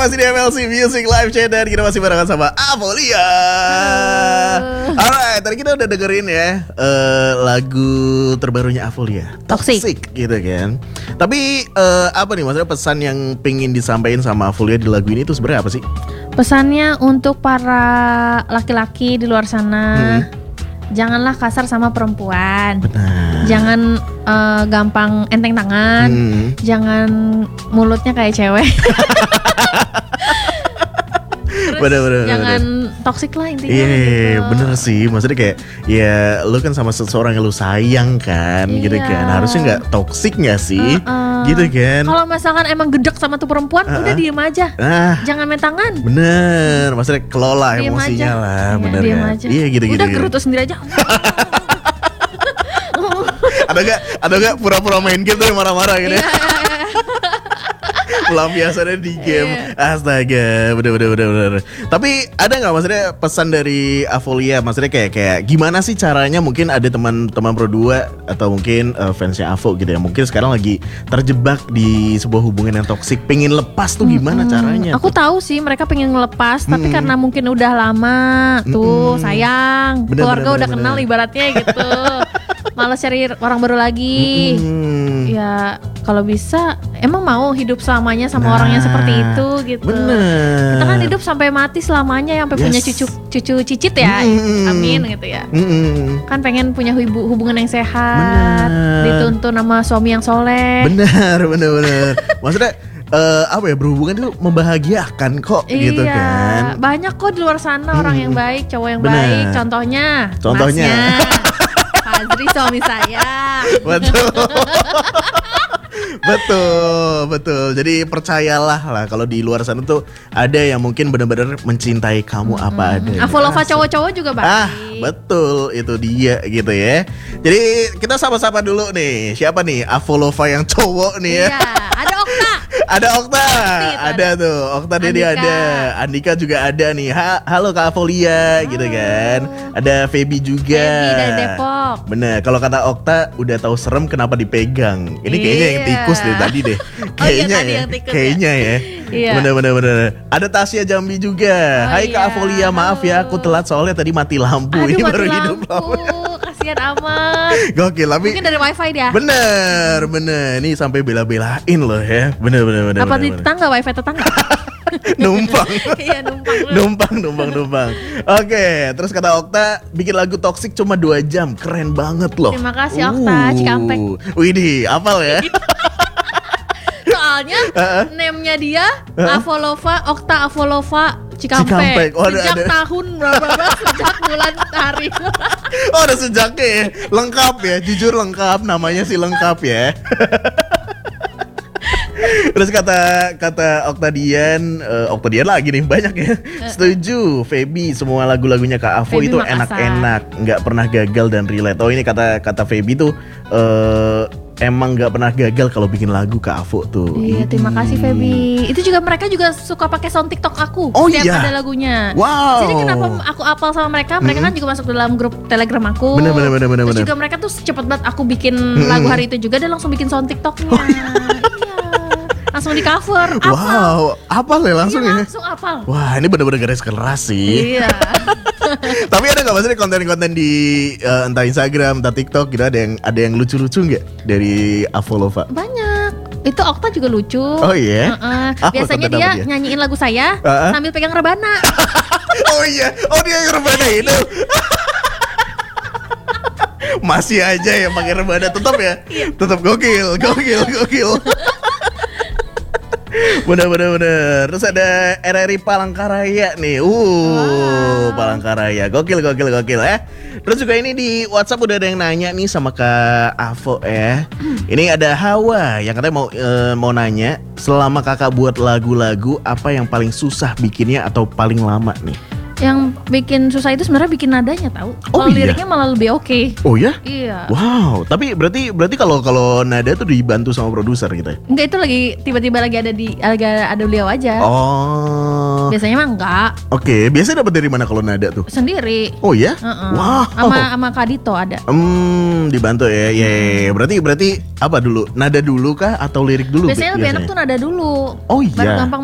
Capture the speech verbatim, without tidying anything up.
masih di M L C Music Live Chat dan kita masih barengan sama Avolia. Alright, tadi kita udah dengerin ya uh, lagu terbarunya Avolia, Toxic. Toxic gitu kan. Tapi uh, apa nih maksudnya pesan yang pengen disampaikan sama Avolia di lagu ini tuh sebenarnya apa sih? Pesannya untuk para laki-laki di luar sana, hmm. janganlah kasar sama perempuan. Benar. Jangan uh, gampang enteng tangan. Hmm. Jangan mulutnya kayak cewek. Terus bener, bener, jangan toksik lah intinya. Iya, yeah, gitu. bener sih. Maksudnya kayak ya lu kan sama seseorang yang lu sayang kan, yeah. gitu kan. Harusnya nggak toksik nggak sih, uh-uh. gitu kan. Kalau misalkan emang gedek sama tuh perempuan, uh-uh. udah diem aja. Ah, jangan main tangan. Bener, maksudnya kelola diem emosinya aja. lah, ya, bener diem kan. Aja. Iya gitu gitu. Udah gitu. gerutu sendiri aja. ada gak, ada gak pura-pura main game tuh yang marah-marah gitu ya? Pelampiasannya di game. Astaga, bener-bener bener-bener. Tapi ada gak maksudnya pesan dari Avolia? Maksudnya kayak kayak gimana sih caranya? Mungkin ada teman-teman Pro dua atau mungkin uh, fansnya Avo gitu ya, mungkin sekarang lagi terjebak di sebuah hubungan yang toksik, pengen lepas tuh gimana mm-hmm. caranya? Aku tuh? tahu sih mereka pengen ngelepas, mm-hmm. tapi karena mungkin udah lama tuh mm-hmm. sayang, bener, keluarga bener, udah bener, kenal bener. Ibaratnya gitu. Malah cari orang baru lagi. Mm-hmm. Ya kalau bisa emang mau hidup selamanya sama nah, orang yang seperti itu gitu. Bener. Kita kan hidup sampai mati selamanya, sampai yes. punya cucu cucu cicit ya. Mm-hmm. Amin gitu ya. Mm-hmm. Kan pengen punya hubu, hubungan yang sehat, bener. Dituntun sama suami yang soleh. Bener, bener, bener. Maksudnya Uh, apa ya, berhubungan itu membahagiakan kok iya, gitu kan. Banyak kok di luar sana hmm. orang yang baik, cowok yang bener. baik. Contohnya Contohnya Fazri suami saya. Betul. Betul, betul. Jadi percayalah lah kalau di luar sana tuh ada yang mungkin benar-benar mencintai kamu hmm. apa adanya. Avolova cowok-cowok juga baik. Ah, betul, itu dia gitu ya. Jadi kita sama-sama dulu nih. Siapa nih Avolova yang cowok nih ya? Iya, ada Okta. Ada Okta, ada, ada tuh. Okta Dedi ada, Andika juga ada nih. Ha, halo Kak Avolia, halo. Gitu kan. Ada Feby juga. Feby dari Depok. Bener, kalau kata Okta udah tahu serem kenapa dipegang. Ini kayaknya yang tikus deh tadi deh. Kayaknya oh, iya, ya. Kayaknya ya. ya. Iya. Bener bener bener. Ada Tasya Jambi juga. Oh, Hai iya. Kak Avolia, maaf halo. Ya aku telat soalnya tadi mati lampu. Aduh, ini mati baru lampu. Hidup lampu. Kasian amat. Gokil, tapi mungkin dari wifi dia. Bener bener. Ini sampai bela-belain loh ya. Bener bener bener. Apa bener, di tetangga, wifi tetangga? numpang. Iya numpang. numpang numpang numpang. Oke, terus kata Okta bikin lagu Toxic cuma dua jam, keren banget loh. Terima kasih Okta, uh. Cikampek. Widih, hafal ya. Soalnya uh-uh. name-nya dia uh-uh. Avolova, Okta Avolova Cikampek, Cikampek. Oh, sejak ada. tahun berapa, sejak bulan hari. Oh ada sejaknya ya, lengkap ya, jujur lengkap, namanya sih lengkap ya. Terus kata kata Oktadian, uh, Oktadian lagi nih banyak ya. Setuju, Feby semua lagu-lagunya Kak Avo Feby itu enak-enak, nggak pernah gagal dan relate. Oh ini kata kata Feby tuh uh, emang nggak pernah gagal kalau bikin lagu Kak Avo tuh. Iya, terima kasih Feby. Itu juga mereka juga suka pakai sound TikTok aku. Oh setiap iya. ada lagunya. Wow. Jadi kenapa aku apal sama mereka? Mereka mm-hmm. kan juga masuk dalam grup Telegram aku. Bener bener bener bener. Terus bener. juga mereka tuh cepet banget aku bikin mm-hmm. lagu hari itu juga, dia langsung bikin sound TikToknya. Oh, iya. Langsung di cover. Apal. Wow, apal ya langsung iya, ya. Langsung apal. Wah, ini bener-bener garis keras sih. Iya. Tapi ada nggak maksudnya konten-konten di uh, entah Instagram, entah TikTok gitu, ada yang ada yang lucu-lucu nggak dari Avolova? Banyak. Itu Okta juga lucu. Oh iya. Uh-uh. Biasanya dia, dia nyanyiin lagu saya uh-uh. sambil pegang rebana. Oh iya. Oh dia yang rebana itu. Masih aja ya pakai rebana, tetap ya. Tetap gokil, gokil, gokil. Bener bener bener. Terus ada R R I Palangkaraya nih. Uh, wow. Palangkaraya. Gokil gokil gokil ya. Terus juga ini di WhatsApp udah ada yang nanya nih sama Kak Avo ya. Ini ada Hawa yang katanya mau e, mau nanya, selama Kakak buat lagu-lagu apa yang paling susah bikinnya atau paling lama nih? Yang bikin susah itu sebenarnya bikin nadanya tahu. Oh, kalau iya? liriknya malah lebih oke. Okay. Oh ya? Iya. Wow, tapi berarti berarti kalau kalau nada tuh dibantu sama produser gitu ya? Enggak, itu lagi tiba-tiba lagi ada di lagi ada beliau aja. Oh. Biasanya mah enggak. Oke, okay. Biasanya dapat dari mana kalau nada tuh? Sendiri. Oh ya? Uh-uh. Wow. Sama sama Kadito ada. Hmm, dibantu ya. Ya, yeah. Berarti berarti apa dulu? Nada dulu kah atau lirik dulu? Biasanya lebih enak tuh nada dulu. Oh iya. Baru gampang